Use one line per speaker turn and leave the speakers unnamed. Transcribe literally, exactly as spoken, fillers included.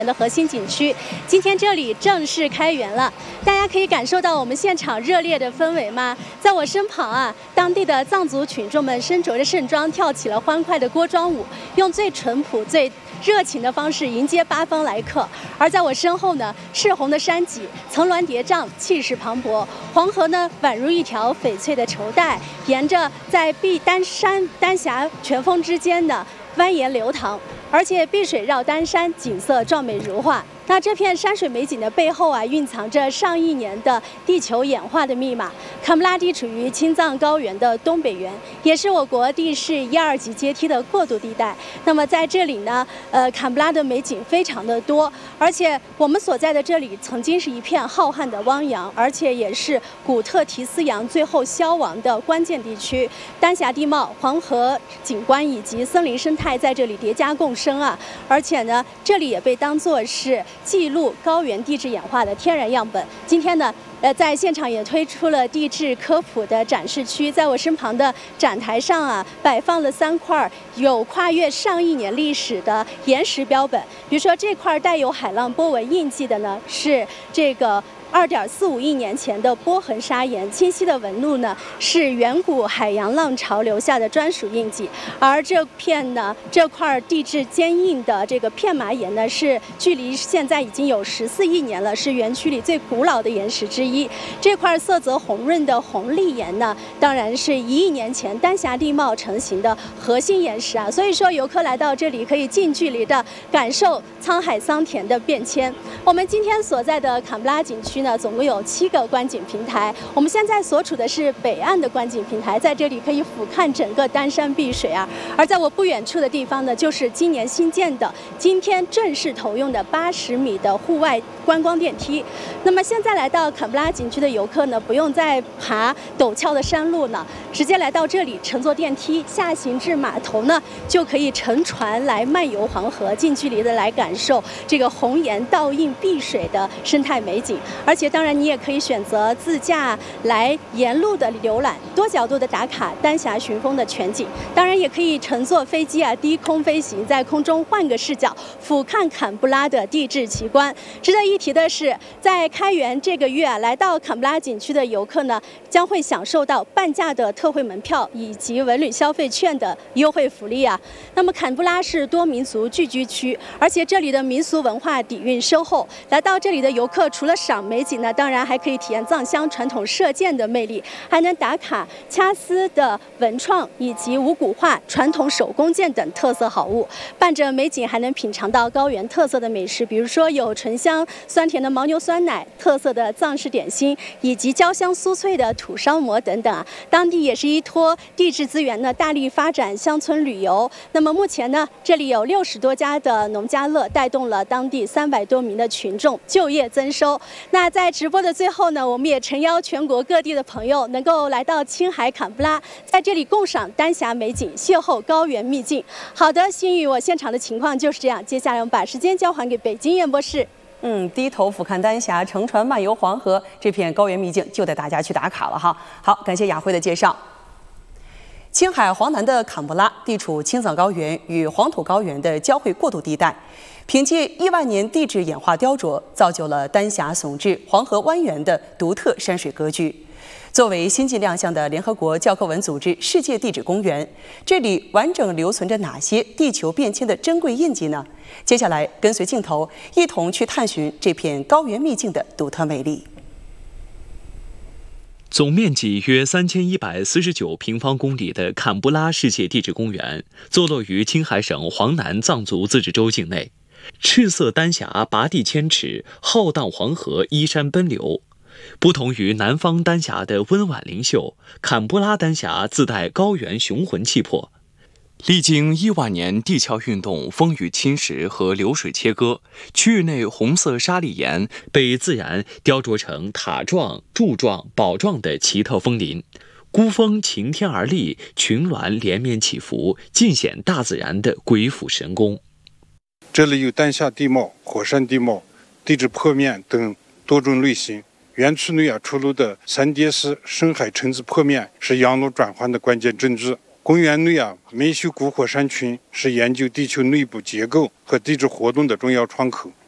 的核心景区，今天这里正式开园了，大家可以感受到我们现场热烈的氛围吗？在我身旁啊，当地的藏族群众们身着着盛装，跳起了欢快的锅庄舞，用最淳朴、最热情的方式迎接八方来客。而在我身后呢，赤红的山脊层峦叠嶂，气势磅礴；黄河呢，宛如一条翡翠的绸带，沿着在碧丹山丹霞全峰之间的蜿蜒流淌。而且碧水绕丹山，景色壮美如画。那这片山水美景的背后啊，蕴藏着上亿年的地球演化的密码。坎布拉地处于青藏高原的东北缘，也是我国地势一二级阶梯的过渡地带。那么在这里呢，呃，坎布拉的美景非常的多，而且我们所在的这里曾经是一片浩瀚的汪洋，而且也是古特提斯洋最后消亡的关键地区。丹霞地貌、黄河景观以及森林生态在这里叠加共生啊，而且呢，这里也被当作是记录高原地质演化的天然样本。今天呢，呃，在现场也推出了地质科普的展示区，在我身旁的展台上啊，摆放了三块有跨越上亿年历史的岩石标本。比如说这块带有海浪波纹印记的呢，是这个二点四五亿年前的波痕砂岩，清晰的纹路呢是远古海洋浪潮留下的专属印记。而这片呢，这块地质坚硬的这个片麻岩呢，是距离现在已经有十四亿年了，是园区里最古老的岩石之一。这块色泽红润的红砾岩呢，当然是一亿年前丹霞地貌成型的核心岩石啊。所以说，游客来到这里可以近距离的感受沧海桑田的变迁。我们今天所在的坎布拉景区呢，总共有七个观景平台。我们现在所处的是北岸的观景平台，在这里可以俯瞰整个丹山碧水啊。而在我不远处的地方呢，就是今年新建的、今天正式投用的八十米的户外观光电梯。那么现在来到坎布拉景区的游客呢，不用再爬陡峭的山路呢，直接来到这里，乘坐电梯下行至码头呢，就可以乘船来漫游黄河，近距离的来感受这个红岩倒映碧水的生态美景。而且当然你也可以选择自驾来沿路的浏览，多角度的打卡丹霞群峰的全景。当然也可以乘坐飞机啊，低空飞行，在空中换个视角，俯瞰坎布拉的地质奇观。值得一提的是，在开园这个月啊，来到坎布拉景区的游客呢，将会享受到半价的特惠门票以及文旅消费券的优惠福利啊。那么坎布拉是多民族聚居区，而且这里的民俗文化底蕴深厚。来到这里的游客除了赏美景呢，当然还可以体验藏乡传统射箭的魅力，还能打卡掐丝的文创以及五谷画、传统手工剑等特色好物。伴着美景，还能品尝到高原特色的美食，比如说有醇香酸甜的牦牛酸奶、特色的藏式点心，以及焦香酥脆的土烧馍等等啊。当地也是依托地质资源呢，大力发展乡村旅游。那么目前呢，这里有六十多家的农家乐，带动了当地三百多名的群众就业增收。那在直播的最后呢，我们也诚邀全国各地的朋友能够来到青海坎布拉，在这里共赏丹霞美景，邂逅高原秘境。好的，心宇，我现场的情况就是这样。接下来我们把时间交还给北京演播室。
嗯，低头俯瞰丹霞，乘船漫游黄河，这片高原秘境就带大家去打卡了哈。好，感谢雅慧的介绍。青海黄南的坎布拉地处青藏高原与黄土高原的交汇过渡地带，凭借亿万年地质演化雕琢，造就了丹霞耸峙、黄河蜿蜒的独特山水格局。作为新近亮相的联合国教科文组织世界地质公园，这里完整留存着哪些地球变迁的珍贵印记呢？接下来跟随镜头，一同去探寻这片高原秘境的独特魅力。
总面积约三千一百四十九平方公里的坎布拉世界地质公园，坐落于青海省黄南藏族自治州境内。赤色丹霞拔地千尺，浩荡黄河依山奔流。不同于南方丹霞的温婉灵秀，坎布拉丹霞自带高原雄浑气魄。历经亿万年地壳运动、风雨侵蚀和流水切割，区域内红色砂砾岩被自然雕琢成塔状、柱状、堡状的奇特峰林。孤峰擎天而立，群峦连绵起伏，尽显大自然的鬼斧神工。
这里有丹霞地貌、火山地貌、地质破面等多种类型。园区内啊出炉的三叠式深海沉积破面是洋路转换的关键证据。公园内啊梅修古火山群是研究地球内部结构和地质活动的重要窗口。